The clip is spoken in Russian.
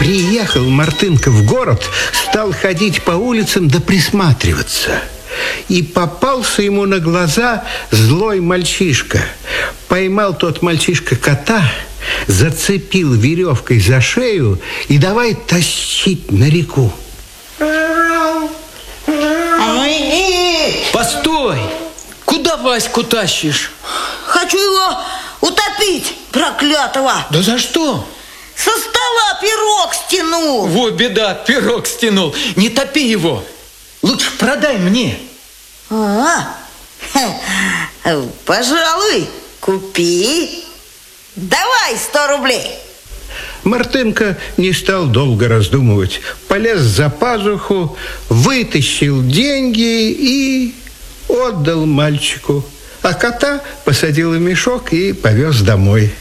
Приехал Мартынка в город, стал ходить по улицам да присматриваться. И попался ему на глаза злой мальчишка. Поймал тот мальчишка кота, зацепил веревкой за шею и давай тащить на реку. Постой! Куда Ваську тащишь? Хочу его утопить, проклятого. Да за что? Со стола пирог стянул. Вот беда, пирог стянул. Не топи его. Лучше продай мне. Пожалуй, купи. Давай 100 рублей. Мартынка не стал долго раздумывать. Полез за пазуху, вытащил деньги и отдал мальчику. А кота посадил в мешок и повез домой.